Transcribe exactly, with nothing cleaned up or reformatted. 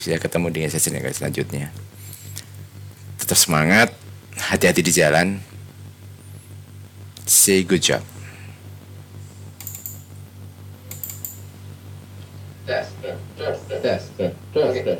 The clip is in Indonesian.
Bisa ketemu di sesi selanjutnya. Tetap semangat, hati-hati di jalan. Say good job. Tes, tes, tes, tes, tes, tes.